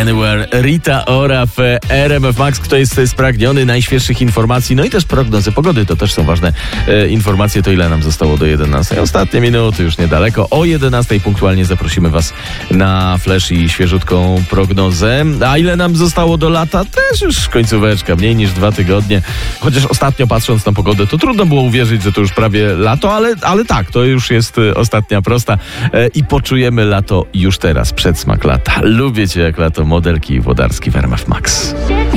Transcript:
Anywhere, Rita Ora w RMF Max. Kto jest spragniony najświeższych informacji, no i też prognozy pogody, to też są ważne informacje. To ile nam zostało do 11? Ostatnie minuty, już niedaleko. O 11 punktualnie zaprosimy Was na flash i świeżutką prognozę. A ile nam zostało do lata? Też już końcóweczka, mniej niż 2 tygodnie. Chociaż ostatnio patrząc na pogodę, to trudno było uwierzyć, że to już prawie lato, ale tak, to już jest ostatnia prosta i poczujemy lato już teraz, przedsmak lata. Lubię Cię jak lato, Modelki i Włodarski w RMF Max.